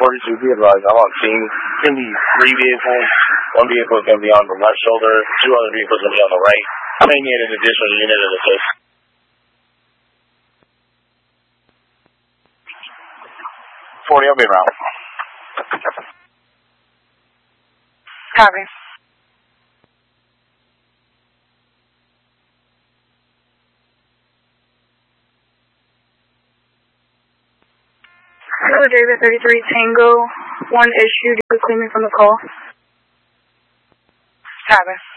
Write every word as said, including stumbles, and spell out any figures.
forty-two, be advised, I'm on scene. It's going to be three vehicles. One vehicle is going to be on the left shoulder. Two other vehicles are going to be on the right. I may need an additional unit of assist. forty, I'll be around. Copy. Hello, David, thirty-three Tango. One issue, you could clean me from the call. Copy.